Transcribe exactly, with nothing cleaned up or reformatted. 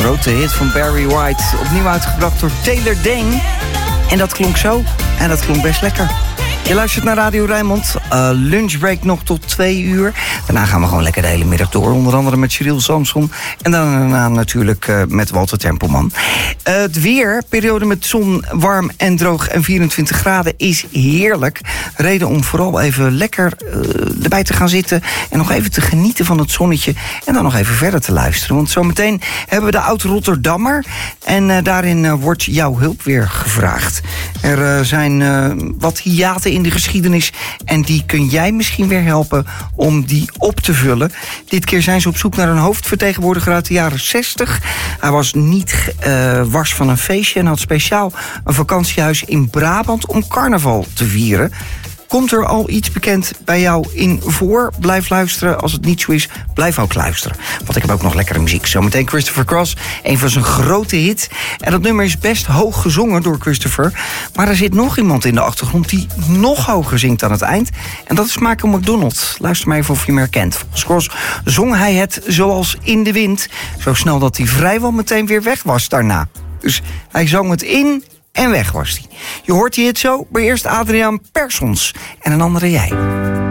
grote hit van Barry White. Opnieuw uitgebracht door Taylor Dayne. En dat klonk zo. En dat klonk best lekker. Je luistert naar Radio Rijnmond. Uh, lunchbreak nog tot twee uur. Daarna gaan we gewoon lekker de hele middag door. Onder andere met Cyril Samson. En daarna natuurlijk uh, met Walter Tempelman. Uh, het weer, periode met zon, warm en droog en vierentwintig graden, is heerlijk. Reden om vooral even lekker uh, erbij te gaan zitten. En nog even te genieten van het zonnetje. En dan nog even verder te luisteren. Want zometeen hebben we de Oud-Rotterdammer. En uh, daarin uh, wordt jouw hulp weer gevraagd. Er uh, zijn uh, wat hiaten in de geschiedenis. En die kun jij misschien weer helpen om die op te vullen. Dit keer zijn ze op zoek naar een hoofdvertegenwoordiger uit de jaren zestig. Hij was niet uh, wars van een feestje en had speciaal een vakantiehuis in Brabant om carnaval te vieren. Komt er al iets bekend bij jou in voor? Blijf luisteren. Als het niet zo is, blijf ook luisteren. Want ik heb ook nog lekkere muziek. Zometeen Christopher Cross, een van zijn grote hits. En dat nummer is best hoog gezongen door Christopher. Maar er zit nog iemand in de achtergrond die nog hoger zingt aan het eind. En dat is Michael McDonald. Luister maar even of je hem herkent. Volgens Cross zong hij het zoals in de wind. Zo snel dat hij vrijwel meteen weer weg was daarna. Dus hij zong het in en weg was hij. Je hoort hij het zo, maar eerst Adriaan Persons en een andere jij.